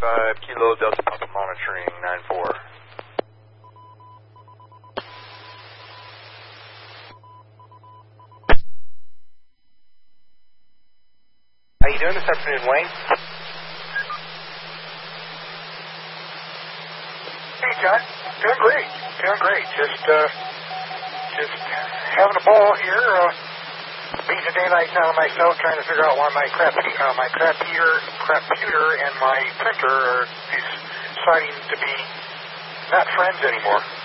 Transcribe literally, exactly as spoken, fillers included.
five, Kilo Delta Papa monitoring nine four. How you doing this afternoon, Wayne? Hey, John. Doing great. Doing great. Just, uh, just having a ball here. Uh, beating the daylights out of myself, trying to figure out why my crap, uh, my crapier, craputer and my printer are deciding to be not friends anymore.